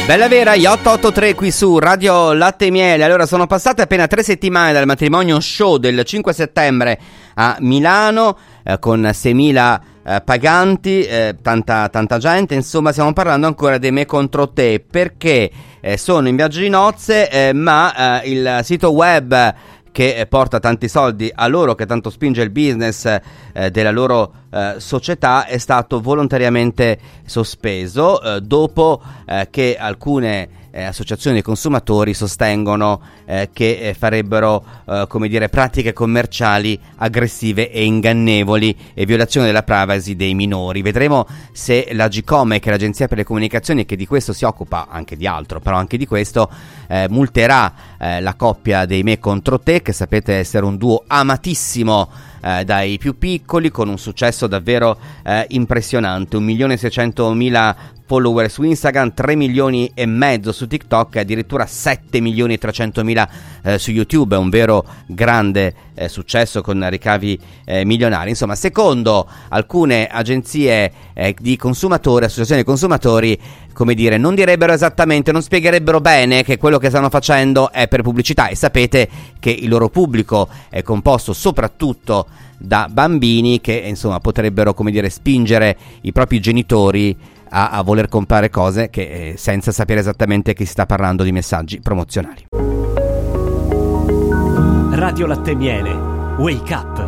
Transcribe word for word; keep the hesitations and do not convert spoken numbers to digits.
Bella vera, gli otto otto tre qui su Radio Latte e Miele. Allora, sono passate appena tre settimane dal matrimonio show del cinque settembre a Milano, eh, con seimila eh, paganti, eh, tanta, tanta gente. Insomma, stiamo parlando ancora dei Me contro te, perché eh, sono in viaggio di nozze, eh, ma eh, il sito web che porta tanti soldi a loro, che tanto spinge il business eh, della loro eh, società, è stato volontariamente sospeso eh, dopo eh, che alcune eh, associazioni di consumatori sostengono eh, che eh, farebbero eh, come dire pratiche commerciali aggressive e ingannevoli e violazione della privacy dei minori. Vedremo se la Agcom, che è l'agenzia per le comunicazioni che di questo si occupa, anche di altro, però anche di questo, eh, multerà eh, la coppia dei Me contro te, che sapete essere un duo amatissimo eh, dai più piccoli, con un successo davvero eh, impressionante. un milione e seicentomila follower su Instagram, tre milioni e mezzo su TikTok e addirittura sette milioni e trecentomila eh, su YouTube. È un vero grande eh, successo con ricavi eh, milionari. Insomma, secondo alcune agenzie eh, di consumatori, associazioni di consumatori, come dire, non direbbero esattamente, non spiegherebbero bene che quello che stanno facendo è per pubblicità, e sapete che il loro pubblico è composto soprattutto da bambini che, insomma, potrebbero, come dire, spingere i propri genitori a, a voler comprare cose che eh, senza sapere esattamente che si sta parlando di messaggi promozionali. Radio Latte e Miele, Wake Up.